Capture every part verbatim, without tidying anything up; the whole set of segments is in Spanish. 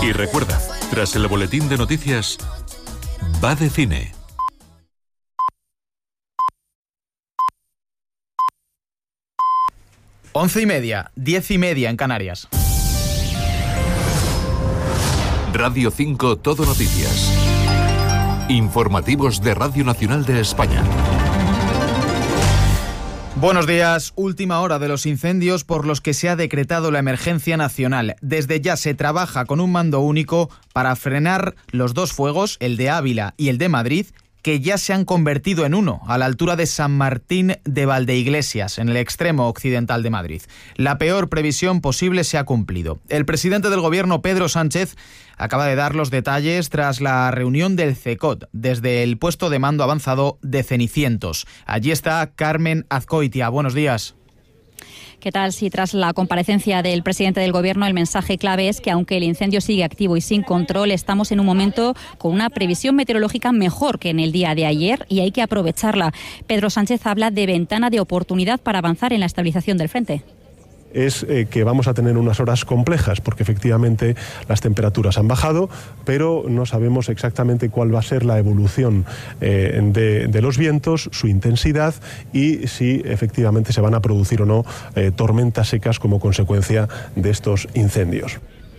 Y recuerda, tras el boletín de noticias, va de cine. Once y media, diez y media en Canarias. Radio cinco Todo Noticias. Informativos de Radio Nacional de España. Buenos días. Última hora de los incendios por los que se ha decretado la emergencia nacional. Desde ya se trabaja con un mando único para frenar los dos fuegos, el de Ávila y el de Madrid, que ya se han convertido en uno, a la altura de San Martín de Valdeiglesias, en el extremo occidental de Madrid. La peor previsión posible se ha cumplido. El presidente del Gobierno, Pedro Sánchez, acaba de dar los detalles tras la reunión del CECOT, desde el puesto de mando avanzado de Cenicientos. Allí está Carmen Azcoitia. Buenos días. ¿Qué tal? Si tras la comparecencia del presidente del Gobierno, el mensaje clave es que aunque el incendio sigue activo y sin control, estamos en un momento con una previsión meteorológica mejor que en el día de ayer y hay que aprovecharla. Pedro Sánchez habla de ventana de oportunidad para avanzar en la estabilización del frente. Es eh, que vamos a tener unas horas complejas, porque efectivamente las temperaturas han bajado, pero no sabemos exactamente cuál va a ser la evolución eh, de, de los vientos, su intensidad y si efectivamente se van a producir o no eh, tormentas secas como consecuencia de estos incendios.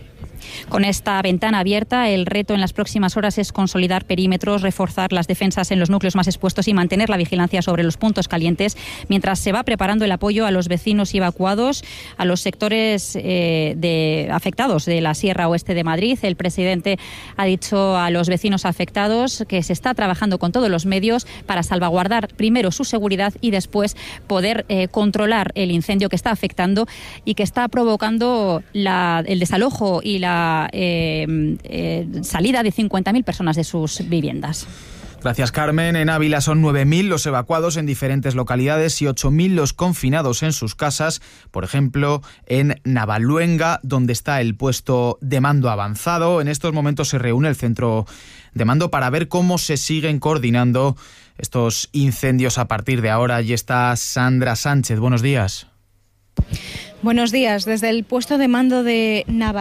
Con esta ventana abierta, el reto en las próximas horas es consolidar perímetros, reforzar las defensas en los núcleos más expuestos y mantener la vigilancia sobre los puntos calientes, mientras se va preparando el apoyo a los vecinos y evacuados, a los sectores eh, de, afectados de la Sierra Oeste de Madrid. El presidente ha dicho a los vecinos afectados que se está trabajando con todos los medios para salvaguardar primero su seguridad y después poder eh, controlar el incendio que está afectando y que está provocando la, el desalojo y la Eh, eh, salida de cincuenta mil personas de sus viviendas. Gracias, Carmen. En Ávila son nueve mil los evacuados en diferentes localidades y ocho mil los confinados en sus casas. Por ejemplo, en Navaluenga, donde está el puesto de mando avanzado. En estos momentos se reúne el centro de mando para ver cómo se siguen coordinando estos incendios a partir de ahora. Allí está Sandra Sánchez. Buenos días. Buenos días. Desde el puesto de mando de Navaluenga,